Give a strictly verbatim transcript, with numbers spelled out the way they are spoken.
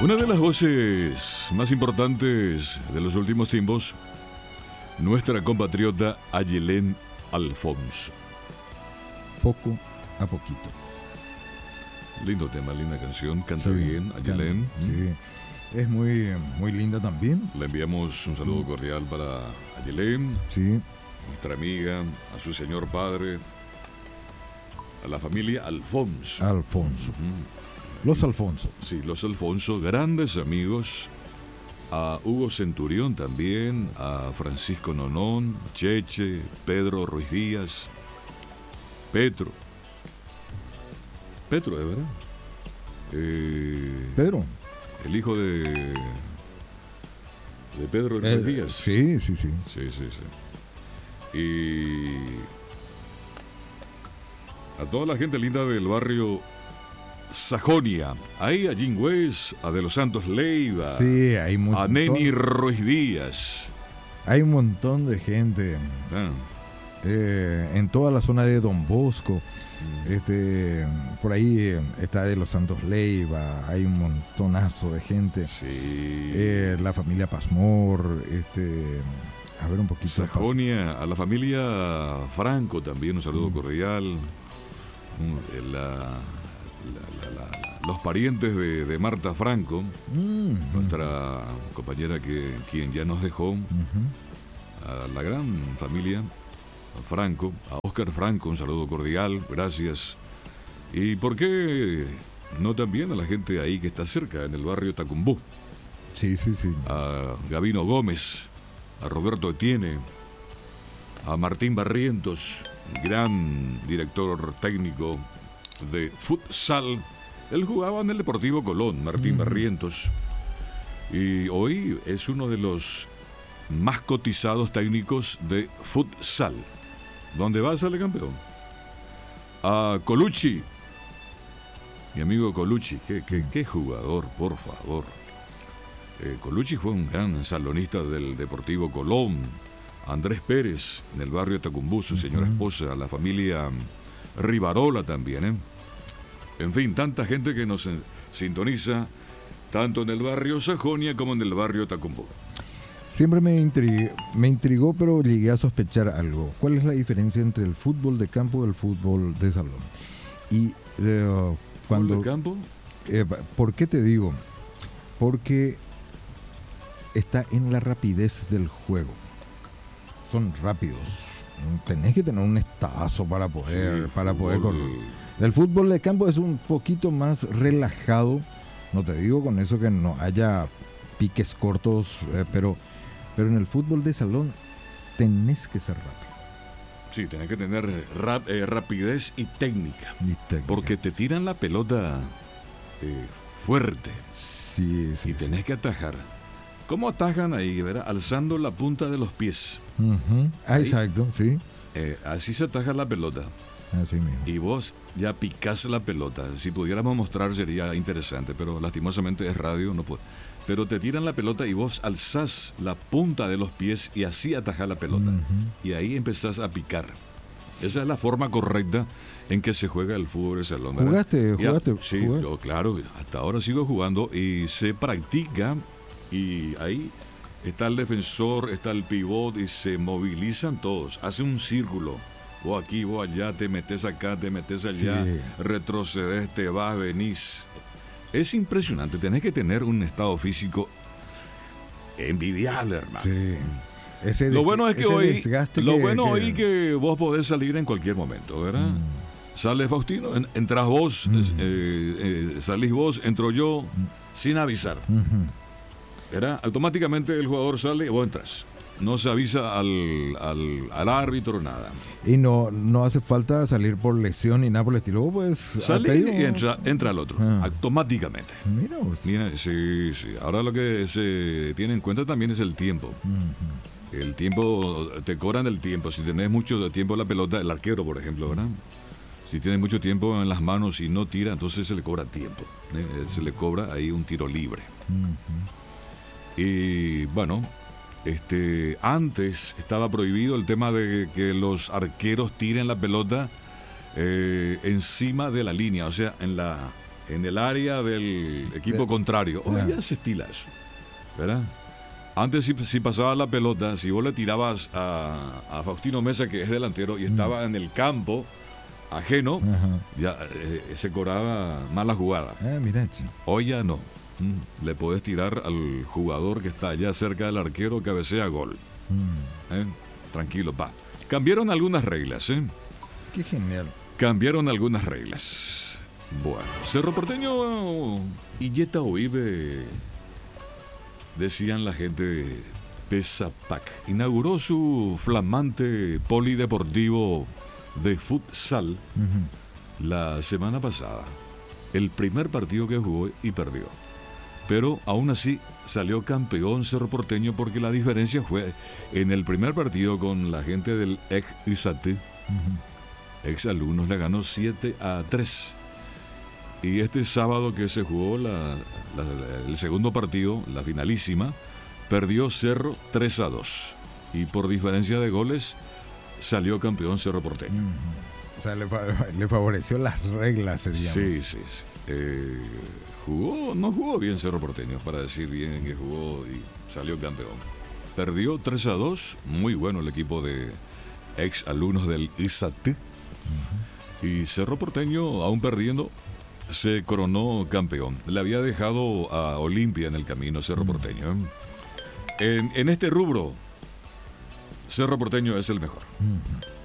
Una de las voces más importantes de los últimos tiempos, nuestra compatriota Ayelén Alfonso. Poco a poquito. Lindo tema, linda canción, canta Sí, bien Ayelén. can- Sí, es muy, muy linda también. Le enviamos un saludo cordial para Ayelén, Sí, nuestra amiga, a su señor padre, a la familia Alfonso. Alfonso. Mm. Los Alfonso. Sí, los Alfonso, grandes amigos. A Hugo Centurión también, a Francisco Nonón, Cheche, Pedro Ruiz Díaz, Petro. Petro, ¿es verdad? Eh, Pedro. el hijo de, de Pedro Ruiz Eh, Díaz. sí, sí, sí. Sí, sí, sí. Y a toda la gente linda del barrio Sajonia, ahí a Jim West, a De los Santos Leiva, Sí, hay un a montón, Neni Ruiz Díaz. hay un montón de gente Ah, eh, en toda la zona de Don Bosco. Este, por ahí eh, está de los Santos Leiva, hay un montonazo de gente. sí. Eh, la familia Pasmor, este, a ver un poquito. de Pas- Sajonia, a la familia Franco también un saludo cordial. Mm, La, la- la- la- los parientes de, de Marta Franco, Mm, nuestra compañera que quien ya nos dejó, ujú. a la gran familia a Franco, a Óscar Franco, un saludo cordial, gracias. ¿Y por qué no también a la gente ahí que está cerca, en el barrio Tacumbú? Sí, sí, sí. A Gabino Gómez, a Roberto Etienne, a Martín Barrientos, gran director técnico de futsal. Él jugaba en el Deportivo Colón, Martín Mm. Barrientos, y hoy es uno de los más cotizados técnicos de futsal. ¿Dónde va? Sale campeón. A Colucci, mi amigo Colucci, qué, qué, qué jugador, por favor. Eh, Colucci fue un gran salonista del Deportivo Colón. Andrés Pérez, en el barrio Tacumbú, su señora esposa, la familia Rivarola también, ¿eh? En fin, tanta gente que nos en- sintoniza, tanto en el barrio Sajonia como en el barrio Tacumbú. Siempre me intrigó, me intrigó, pero llegué a sospechar algo. ¿Cuál es la diferencia entre el fútbol de campo y el fútbol de salón? Y eh, cuando... ¿Fútbol de campo? eh, ¿Por qué te digo? Porque está en la rapidez del juego. Son rápidos. Tenés que tener un estazo para poder, Sí, para poder fútbol- correr. El fútbol de campo es un poquito más relajado. No te digo con eso que no haya piques cortos, eh, pero, pero en el fútbol de salón tenés que ser rápido. Sí, tenés que tener rap- eh, rapidez y técnica. Y técnica. Porque te tiran la pelota eh, fuerte Sí, sí. y tenés que atajar. ¿Cómo atajan ahí, verdad? Alzando la punta de los pies. Ujú. Ah, Ahí. exacto, sí. Eh, así se ataja la pelota. Así mismo. Y vos ya picás la pelota. Si pudiéramos mostrar sería interesante, pero lastimosamente es radio, no puedo. Pero te tiran la pelota y vos alzás la punta de los pies y así atajás la pelota. Ujú. Y ahí empezás a picar. Esa es la forma correcta en que se juega el fútbol de salón, ¿verdad? ¿Jugaste? Ya, ¿Jugaste? sí, ¿Jugaste? yo claro, hasta ahora sigo jugando y se practica y ahí está el defensor, está el pivot y se movilizan todos. Hace un círculo. Vos aquí, vos allá, te metes acá, te metes allá, Sí. retrocedes, te vas, venís. Es impresionante, tenés que tener un estado físico envidiable, hermano. Sí. Ese Lo des- bueno es que ese hoy, desgaste lo que- bueno que- hoy que vos podés salir en cualquier momento, ¿verdad? Mm. Sale Faustino, en- entras vos, Mm. es- eh, eh, salís vos, entro yo, sin avisar, Ujú. ¿verdad? Automáticamente el jugador sale y vos entras. No se avisa al, al, al árbitro, nada. Y no, no hace falta salir por lesión ni nada por el estilo. Vos puedes Sale al pedido- y entra, entra el otro, Ah. automáticamente. Mira vos. Mira, sí, sí. Ahora lo que se tiene en cuenta también es el tiempo. Ujú. El tiempo, te cobran el tiempo. Si tenés mucho tiempo en la pelota, el arquero, por ejemplo, ¿verdad? Si tiene mucho tiempo en las manos y no tira, entonces se le cobra tiempo. ¿eh? Se le cobra ahí un tiro libre. Ujú. Y bueno, este, antes estaba prohibido el tema de que los arqueros tiren la pelota eh, encima de la línea, o sea, en la en el área del equipo De- contrario. Hoy Ah. ya se estila eso, ¿verdad? Antes si, si pasaba la pelota, si vos le tirabas a, a Faustino Mesa, que es delantero, y estaba en el campo ajeno, Ajá. ya eh, se cobraba mala jugada. Ah, mira, che. Hoy ya no. Mm, Le podés tirar al jugador que está allá cerca del arquero, cabecea gol. Mm, ¿eh? Tranquilo, pa. Cambiaron algunas reglas, ¿eh? qué genial. Cambiaron algunas reglas. Bueno, Cerro Porteño y Yeta Oibe, decían la gente de Pesapac, inauguró su flamante polideportivo de futsal Ujú. la semana pasada. El primer partido que jugó y perdió. Pero aún así salió campeón Cerro Porteño porque la diferencia fue en el primer partido con la gente del ex ISATE, Ujú. ex alumnos, le ganó siete a tres. Y este sábado que se jugó la- la- el segundo partido, la finalísima, perdió Cerro tres a dos. Y por diferencia de goles salió campeón Cerro Porteño. Ujú. O sea, le, fa- le favoreció las reglas, digamos. Sí, sí, sí. Eh, jugó, no jugó bien Cerro Porteño, para decir bien que jugó y salió campeón. Perdió tres a dos, muy bueno el equipo de ex alumnos del ISATE. Y Cerro Porteño, aún perdiendo, se coronó campeón. Le había dejado a Olimpia en el camino Cerro Porteño. ¿eh? En, en este rubro, Cerro Porteño es el mejor. Ujú.